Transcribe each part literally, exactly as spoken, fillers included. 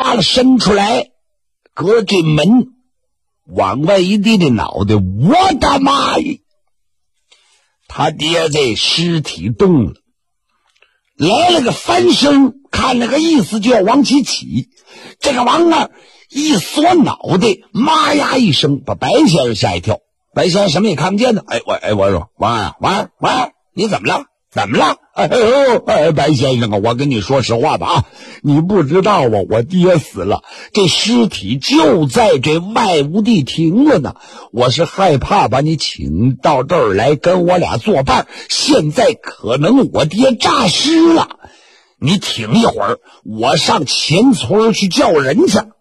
耷拉伸出来，隔着这门往外一低的脑袋，我的妈呀！他爹这尸体动了，来了个翻身，看那个意思就要往起起。这个王二一缩脑袋，妈呀一声，把白先生吓一跳。白先生什么也看不见呢。哎我哎我说王二王二王二，你怎么了？怎么了？哎呦哎白先生啊，我跟你说实话吧啊，你不知道啊，我爹死了，这尸体就在这外屋地停着呢。我是害怕把你请到这儿来跟我俩作伴，现在可能我爹诈尸了。你挺一会儿，我上前村去叫人去。嗖，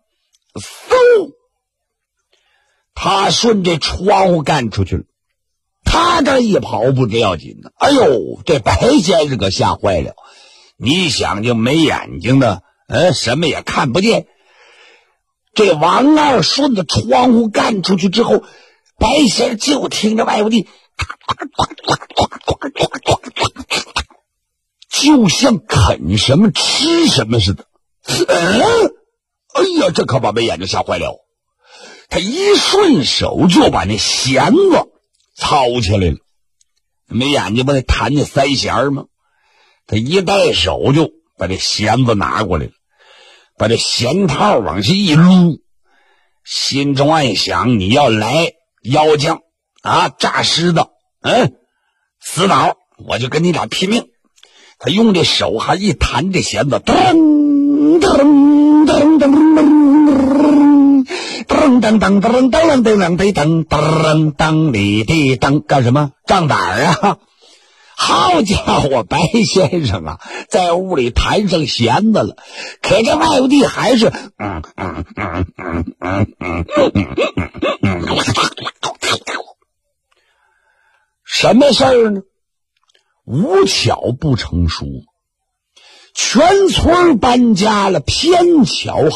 他顺着窗户干出去了。他这一跑不知要紧呢，哎呦，这白先生可吓坏了。你想就没眼睛的，呃，什么也看不见。这王二顺着窗户干出去之后，白先生就听着外屋地就像啃什么吃什么似的。嗯，哎呀，这可把没眼睛吓坏了。他一顺手就把那弦子操起来了，没眼睛不得弹那三弦吗？他一带手就把这弦子拿过来了，把这弦套往下一撸，心中暗想：你要来妖精啊，诈尸的，嗯，死脑，我就跟你俩拼命。他用这手还一弹这弦子，噔噔噔噔噔噔噔噔噔噔噔噔噔噔噔噔里地噔，干什么？胀胆儿啊！好家伙，白先生啊，在屋里弹上弦子了，可这外屋地还是嗯嗯嗯嗯嗯嗯嗯嗯，什么事儿呢？无巧不成书，全村搬家了，偏巧